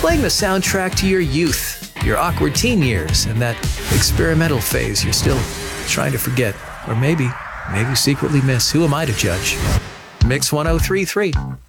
playing the soundtrack to your youth, your awkward teen years, and that experimental phase you're still trying to forget, or maybe secretly miss. Who am I to judge? Mix 1033.